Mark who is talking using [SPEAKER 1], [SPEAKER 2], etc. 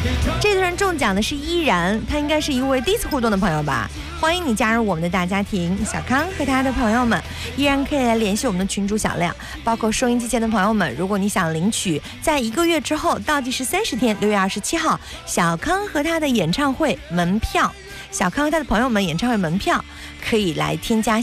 [SPEAKER 1] 这轮中奖的是依然，他应该是一位第一次互动的朋友吧。欢迎你加入我们的大家庭，小康和他的朋友们依然可以来联系我们的群主小亮，包括收音机前的朋友们，如果你想领取在1个月之后倒计时30天6月27号小康和他的演唱会门票，小康和他的朋友们演唱会门票，可以来添加